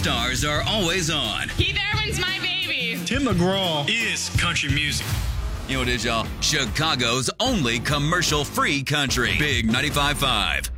stars are always on. Keith Urban's my baby. Tim McGraw is country music. You know what it is, y'all? Chicago's only commercial-free country. Big 95.5.